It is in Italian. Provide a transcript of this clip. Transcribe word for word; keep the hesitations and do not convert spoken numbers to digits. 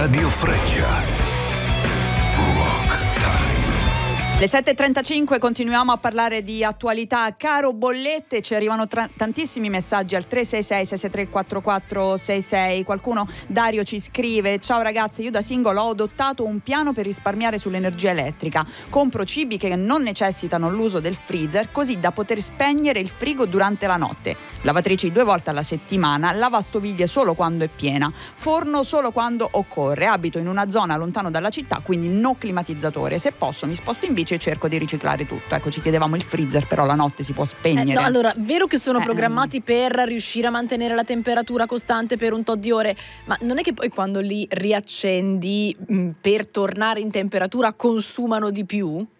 Radio Freccia. Le sette e trentacinque, continuiamo a parlare di attualità. Caro bollette, ci arrivano tra- tantissimi messaggi al tre sei sei sei sei tre quattro quattro sei sei. Qualcuno, Dario, ci scrive: ciao ragazzi, io da single ho adottato un piano per risparmiare sull'energia elettrica. Compro cibi che non necessitano l'uso del freezer, così da poter spegnere il frigo durante la notte. Lavatrici due volte alla settimana, lavastoviglie solo quando è piena, forno solo quando occorre. Abito in una zona lontano dalla città, quindi no climatizzatore. Se posso mi sposto in bici e cerco di riciclare tutto. Ecco, ci chiedevamo il freezer, però la notte si può spegnere. Eh, no, allora, vero che sono Eh, programmati per riuscire a mantenere la temperatura costante per un tot di ore, ma non è che poi quando li riaccendi mh, per tornare in temperatura consumano di più?